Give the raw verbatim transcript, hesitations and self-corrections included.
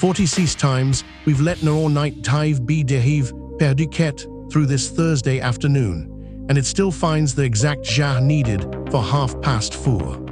forty-six times, we've let no all-night dive be dehive perdu quête through this Thursday afternoon, and it still finds the exact jar needed for half past four.